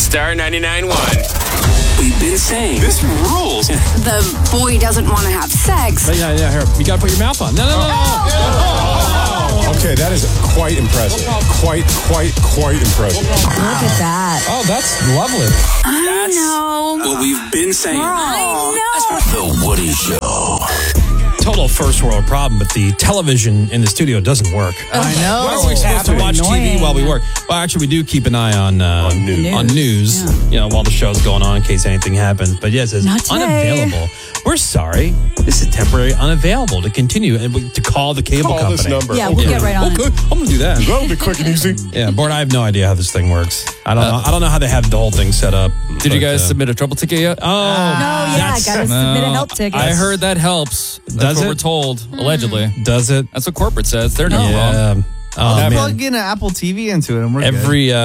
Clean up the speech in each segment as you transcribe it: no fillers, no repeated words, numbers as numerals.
Star 99.1. We've been saying this rules. The boy doesn't want to have sex. Yeah, here. You got to put your mouth on. No. Okay, that is quite impressive. Quite impressive. Look at that. Oh, that's lovely. I know. What we've been saying. I know. The Woody Show. Total first world problem, but the television in the studio doesn't work. I know. Why are we supposed to watch TV while we work? Well, actually, we do keep an eye on news. Yeah. While the show's going on in case anything happens. But yes, Not it's today. unavailable. We're sorry. This is temporary unavailable to continue and to call the cable Call company. this number. Yeah, we'll get right on it. Okay, I'm going to do that. That'll be quick and easy. Yeah, Bort, I have no idea how this thing works. I don't know how they have the whole thing set up. Did you guys submit a trouble ticket yet? No, I got to submit a help ticket. I heard that helps. That's Does what it? we're told, allegedly. Does it? That's what corporate says. They're not wrong. Oh, man. Plug in an Apple TV into it and we're good.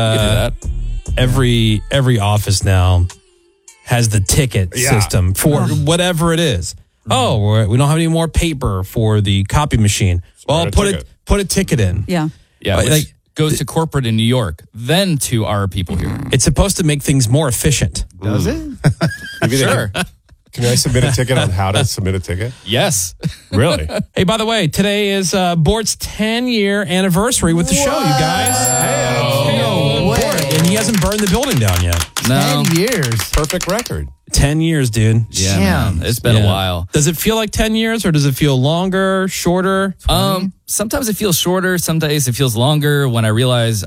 Every office now has the ticket system for whatever it is. Oh, we don't have any more paper for the copy machine. Well, put a ticket in. Yeah. Yeah, But, which goes to corporate in New York, then to our people here. It's supposed to make things more efficient. Does it? Sure. Can I submit a ticket on how to submit a ticket? Yes. Really? Hey, by the way, today is Bort's 10-year anniversary with the show, you guys. Bort, and he hasn't burned the building down yet. No. 10 years. Perfect record. 10 years, dude. Yeah, Damn. man. It's been a Yeah. while. Does it feel like 10 years or does it feel longer, shorter? Sometimes it feels shorter. Some days it feels longer. When I realize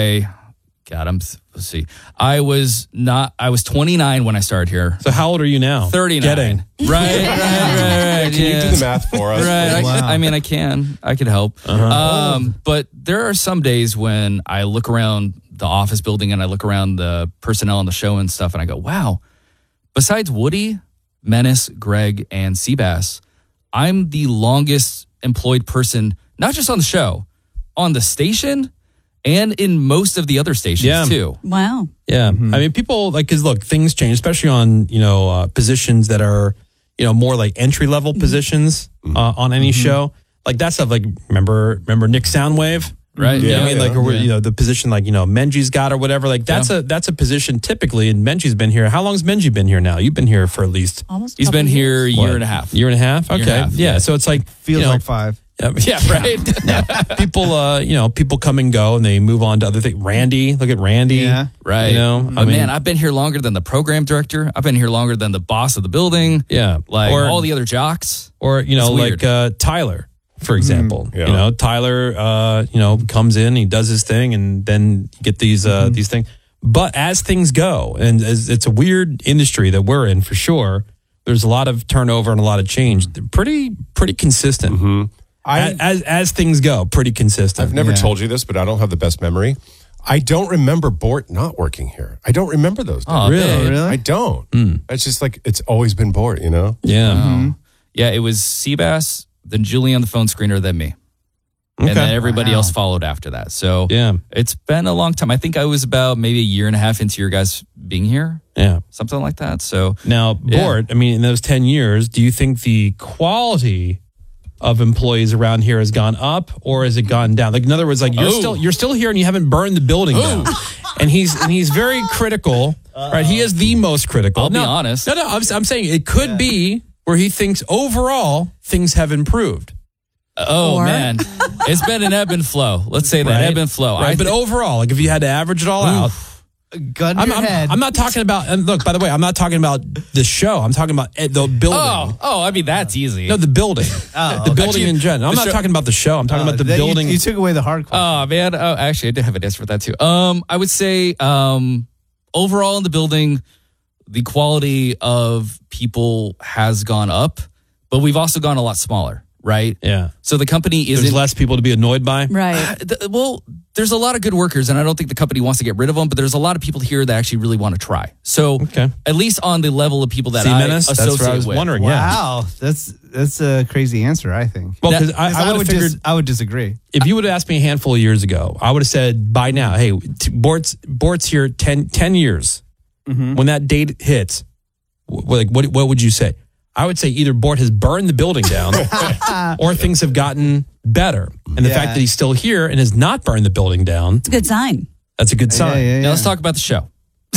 let's see. I was 29 when I started here. So how old are you now? 39. Getting. Right. Can you do the math for us? Right. Wow. I can. I can help. But there are some days when I look around the office building and I look around the personnel on the show and stuff and I go, wow, besides Woody, Menace, Greg, and Seabass, I'm the longest employed person, not just on the show, on the station and in most of the other stations too. Wow. Yeah. I mean, people because look, things change, especially on, positions that are, more like entry level positions on any show. Like that stuff, like remember Nick Soundwave? Right. Yeah. I mean, Yeah. the position like, Menji's got or whatever, like that's a position typically, and Menji's been here. How long's Menji been here now? You've been here for at least Almost. He's been here a year what, and a half. Year and a half? Okay. Year and a half, yeah. yeah. So it's like Feels like 5. Yeah, right. People come and go and they move on to other things. Randy, look at Randy. Yeah. Right. But man, I've been here longer than the program director. I've been here longer than the boss of the building. Yeah. Like or all the other jocks. Or, It's weird. like Tyler, for example. Yeah. Tyler, comes in, he does his thing, and then you get these things. But as things go, and as it's a weird industry that we're in for sure, there's a lot of turnover and a lot of change. They're pretty consistent. As things go, pretty consistent. I've never told you this, but I don't have the best memory. I don't remember Bort not working here. I don't remember those days. Oh, Really? man. I don't. It's just like it's always been Bort, Yeah. Yeah, it was Seabass, then Julie on the phone screener, then me. Okay. And then everybody else followed after that. So Yeah. it's been a long time. I think I was about maybe a year and a half into your guys being here, Yeah. something like that. So Now, Yeah. Bort, in those 10 years, do you think the quality of employees around here has gone up or has it gone down? Like, in other words, like you're still here and you haven't burned the building down. And he's very critical, right? He is the most critical. I'll be honest. No, I'm saying it could be where he thinks overall things have improved. Oh, Or- man. It's been an ebb and flow. Let's say that, Right? ebb and flow. Right, but overall, like if you had to average it all out, Gun to your head. I'm not talking about, and look, by the way, I'm not talking about the show. I'm talking about the building. I mean, that's easy. No, the building. The building Actually, in general. I'm the not show- talking about the show. I'm talking about the Then building. You took away the hard question. Oh, man. Oh, actually, I did have an answer for that, too. I would say overall in the building, the quality of people has gone up, but we've also gone a lot smaller, right? Yeah. So the company There's isn't... less people to be annoyed by. Right. Well, there's a lot of good workers, and I don't think the company wants to get rid of them, but there's a lot of people here that actually really want to try. So Okay. at least on the level of people that See, I Menace? associate That's what I was with. wondering. Yeah. Wow. That's a crazy answer, I think. Well, because That- I would have figured I would disagree. if you would have asked me a handful of years ago, I would have said by now, hey, Bort's here 10 years. When that date hits, what would you say? I would say either Bort has burned the building down or things have gotten better. And the fact that he's still here and has not burned the building down, It's a good sign. that's a good sign. Now let's talk about the show.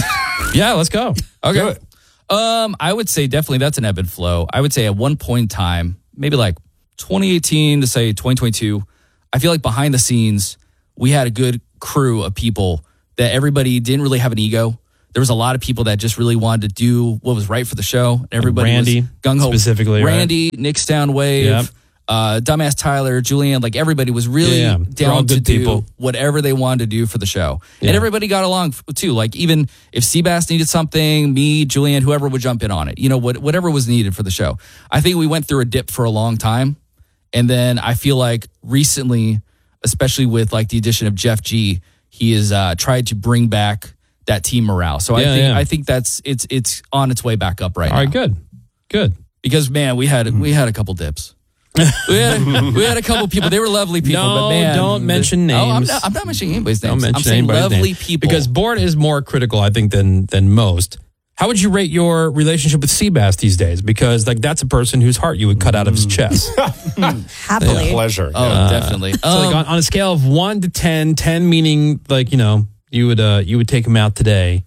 Yeah, let's go. Okay. Do it. I would say definitely that's an ebb and flow. I would say at one point in time, maybe like 2018 to say 2022, I feel like behind the scenes, we had a good crew of people that everybody didn't really have an ego. There was a lot of people that just really wanted to do what was right for the show. Everybody Randy, was gung-ho. specifically, right? Randy, Nick Soundwave, Yep. Dumbass Tyler, Julianne, like everybody was really Yeah, they're all down to good do people. whatever they wanted to do for the show. Yeah. And everybody got along too. Like even if Seabass needed something, me, Julianne, whoever would jump in on it, you know, whatever was needed for the show. I think we went through a dip for a long time. And then I feel like recently, especially with like the addition of Jeff G, he has tried to bring back that team morale. So I think that's it's on its way back up right now. All right, good. Because man, we had a couple dips. we had a couple people. They were lovely people, No, but man, don't mention names. I'm not mentioning anybody's names. Don't I'm mention saying anybody's lovely name. people. Because Bort is more critical, I think, than most. How would you rate your relationship with Seabass these days? Because like that's a person whose heart you would cut out of his chest. Happily. Pleasure. oh, definitely. So like on a scale of 1 to 10, 10 meaning like, you know, you would take him out today.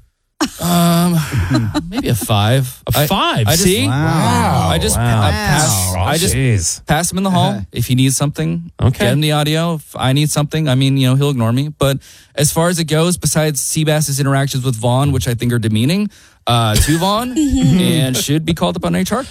Maybe a 5. A 5, I just, see? Wow. I just pass him in the hall if he needs something. Okay. Get him the audio. If I need something, I mean, you know, he'll ignore me. But as far as it goes, besides Seabass's interactions with Vaughn, which I think are demeaning to Vaughn and should be called up on HR,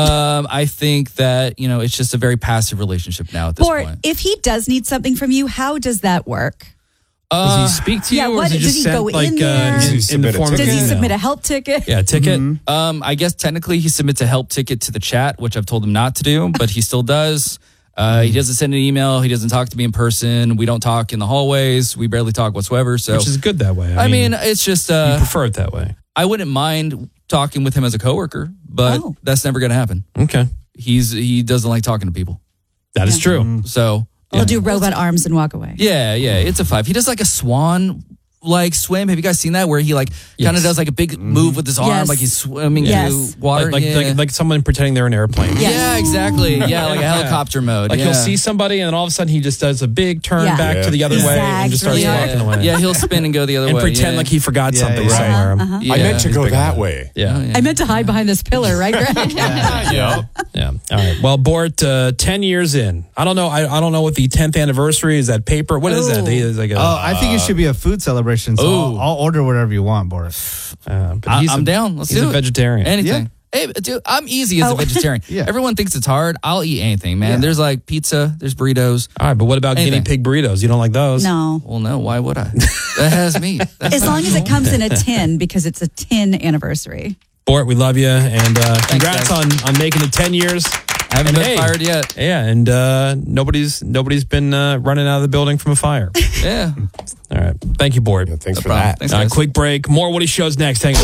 I think that, you know, it's just a very passive relationship now at this Bort, point. if he does need something from you, how does that work? Does he speak to you, yeah, or what- is he does just he sent go like in there? in the Submit a form of ticket? Does he email? submit a help ticket? Yeah, ticket. I guess technically he submits a help ticket to the chat, which I've told him not to do, but he still does. He doesn't send an email. He doesn't talk to me in person. We don't talk in the hallways. We barely talk whatsoever. So, Which is good that way. I mean, it's just you prefer it that way. I wouldn't mind talking with him as a coworker, but Oh. that's never going to happen. Okay, He doesn't like talking to people. that is true. So He'll do robot arms and walk away. yeah, it's a 5. He does like a swan like swim. Have you guys seen that where he like kind of does like a big move with his arm, Yes. like he's swimming Yes. through water? Like someone pretending they're an airplane. Yeah. yeah, exactly. Yeah, like a helicopter mode. Like yeah. he'll see somebody and then all of a sudden he just does a big turn Yeah. back to the other He way and zags just starts really walking hard. away. Yeah, he'll spin and go the other and way. pretend yeah. like he forgot Yeah, something yeah. somewhere. Yeah. I meant to go that way. Yeah. I meant to hide behind this pillar, right, Greg? Yeah. All right. Well, Bort, 10 years in. I don't know. I don't know what the 10th anniversary is. That paper. What is that? It's like a, Oh, I think it should be a food celebration. So Ooh. I'll order whatever you want, Boris. but I'm down. Let's he's do a it. vegetarian. Anything. Hey, dude, I'm easy as a vegetarian. Yeah. Everyone thinks it's hard. I'll eat anything, man. Yeah. There's like pizza. There's burritos. All right, but what about Anything. guinea pig burritos? You don't like those? No. Well, no. Why would I? That has me. That's As long as it comes in a tin, because it's a tin anniversary. Bort, we love you, and congrats guys. on making it 10 years. I haven't And been hey, fired yet. Yeah, and nobody's been running out of the building from a fire. Yeah. All right, thank you, Bort. Thanks for problem. that. Thanks, All right, guys. quick break. More Woody shows next. Hang on.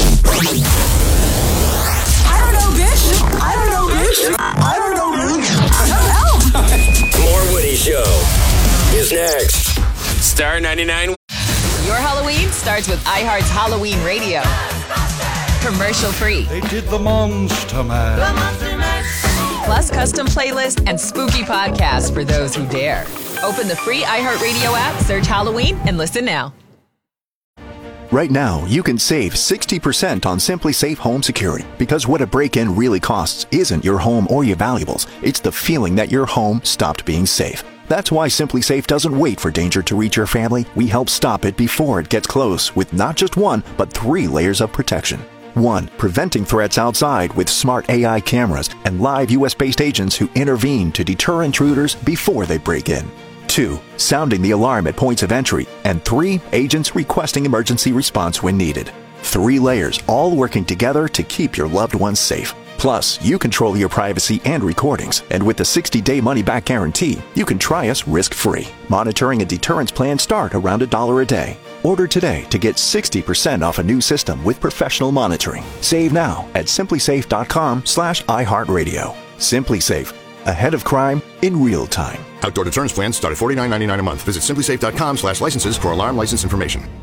I don't know, bitch. I don't know, bitch. I don't know, bitch. More Woody Show is next. Star 99. Your Halloween starts with iHeart's Halloween Radio. Commercial free. They did the Monster Mash. Plus custom playlist and spooky podcasts for those who dare. Open the free iHeartRadio app, search Halloween, and listen now. Right now, you can save 60% on Simply Safe Home Security because what a break-in really costs isn't your home or your valuables. It's the feeling that your home stopped being safe. That's why Simply Safe doesn't wait for danger to reach your family. We help stop it before it gets close with not just 1, but 3 layers of protection. 1. Preventing threats outside with smart AI cameras and live US-based agents who intervene to deter intruders before they break in. 2. Sounding the alarm at points of entry. And 3. Agents requesting emergency response when needed. 3 layers, all working together to keep your loved ones safe. Plus, you control your privacy and recordings. And with the 60-day money-back guarantee, you can try us risk-free. Monitoring and deterrence plans start around $1 a day. Order today to get 60% off a new system with professional monitoring. Save now at simplysafe.com/iHeartRadio. Simply Safe. Ahead of crime in real time. Outdoor deterrence plans start at $49.99 a month. Visit simplysafe.com/licenses for alarm license information.